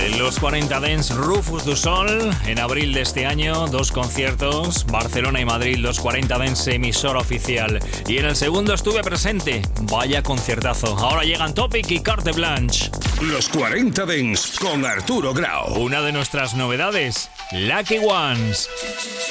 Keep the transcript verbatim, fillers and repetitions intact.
En los cuarenta Dance, Rufus du Sol. En abril de este año, dos conciertos. Barcelona y Madrid, los cuarenta Dance, emisora oficial. Y en el segundo estuve presente. Vaya conciertazo. Ahora llegan Topic y Carte Blanche. Los cuarenta Dance con Arturo Grau. Una de nuestras novedades, Lucky Ones.